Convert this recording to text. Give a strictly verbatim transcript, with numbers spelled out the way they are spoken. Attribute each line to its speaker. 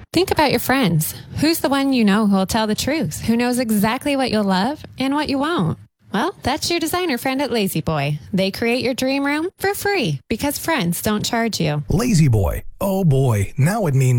Speaker 1: Think about your friends. Who's the one you know who will tell the truth? Who knows exactly what you'll love and what you won't? Well, that's your designer friend at Lazy Boy. They create your dream room for free because friends don't charge you.
Speaker 2: Lazy Boy. Oh boy, now it means